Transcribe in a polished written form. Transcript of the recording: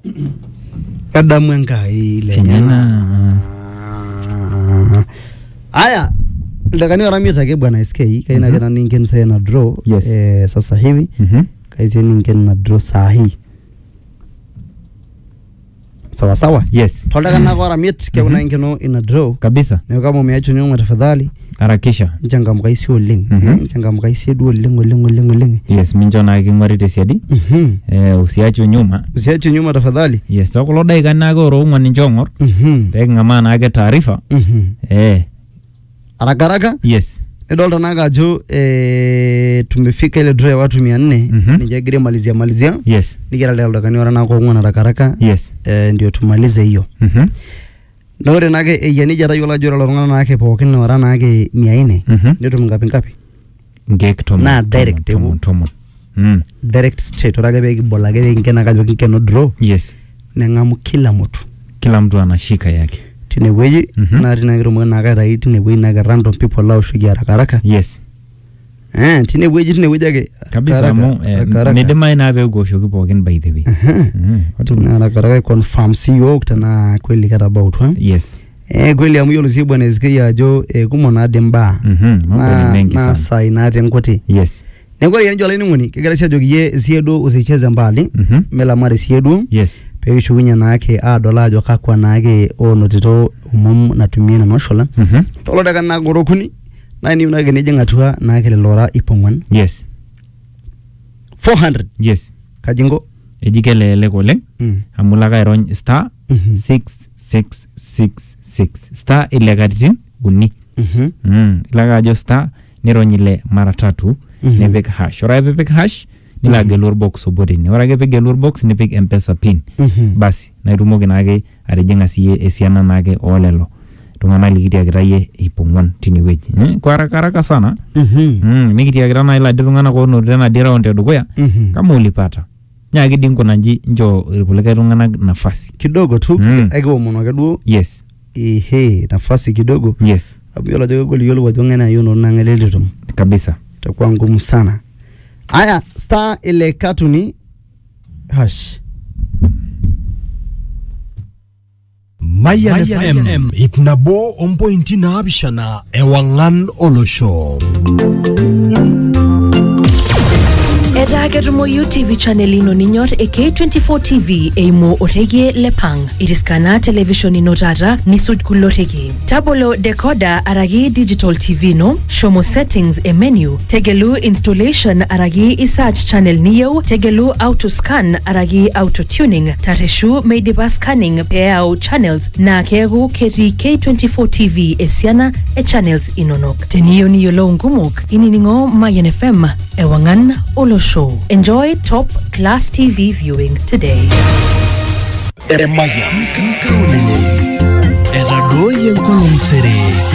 Kadamu enkai lenyana. Aya, ndakani waramita ke bwana SK kaina kana ningen saya na draw sasa hivi. Kaisi ningen na draw sahi. Sawa sawa. Yes. Toleka na waramit ke una ingeno ina draw kabisa. Na kama umeacha nyuma tafadhali harakisha. Changamka isi oleng. Changamka isi edu oleng. Yes, minjo na kingwari tesiadi. Usiache nyuma. Usiache nyuma tafadhali. Yes, tokulo daika nago roungwa ninjongor. Peke ngama ake taarifa. Haraka. Yes. Nidolta naga ajo tumefika ile draw ya watu 400 nijagire malizia. Yes. Nikira leo dakani ora nako ngwana haraka. Yes. Ndio tumalize hiyo. Na ore nake eyani jara yola jora lorongana nake pookin ora nake 400 ndio tumngapi ngektom na direct tomon direct straight ora gabe kibola gabe ngena kajo kikeno draw. Yes. Nengamu kila mtu anashika yake tine weji na tinagiro mwana naka tine weji naka random people lao shugi haraka. Yes. Tine weji ake kabisa mo medema ina be go shoki pookin by the way. Tuna haraka confirm CEO tana kweli kada about Yes. Kweli amuyolo si bwana SK ajo kumona demba na sai na tenkote. Yes. Nengori yanjo ala ngoni kigarasha jogiye siedo usicheze mbali mela mare siedo. Yes. Pege shugunya nake dola ajo kakwa nake onotito natumie na noshola. Tolo daga na gorokuni na ni unage neje ngatua nake lora ipongwan. Yes. 400. Yes. Kajingo ejikele lekole amulaka iron star 6666 star ile katitin uni. Ilaka ajo star nironyile mara 3 nepek hash. Ora pek hash nila gelor box obodini. Ora ke gelor box nepek M-Pesa pin. Basi naitumoki nake arejenga siye esiana nake olelo. Tungana likitia kiraye ipongwan tiniweji. Kwa haraka sana. Nikitia kirana ila tungana kono tena dira onte dukuya. Kama ulipata. Nyaki dinko nanji njo irkuleka tungana nafasi. Kidogo tu. Ege wamono keduo. Yes. Nafasi kidogo. Yes. Abiola jogo goli yolo wajongena yuno nangeleletum. Kabisa. Itakuwa ngumu sana. Aya, star ile katuni hash. Mayan FM ipnabo ompointi na abishana ewangan olosho. Eta ketumoyu TV channel ino ninyor K24 TV eimo orege lepang. Iriskana television ino tata nisud kulorege. Tabolo decoder aragi digital TV no. Shomo settings e menu. Tegelu installation aragi isearch channel niyo. Tegelu auto scan aragi auto tuning. Tareshu meidipa scanning peao channels na kegu keti K24 TV esiana e channels inonok. Teniyo niyo lo ngumuk. Ininingo Mayan FM ewangan olosho. Enjoy top class TV viewing today. Mayan, Erado y en Columsere.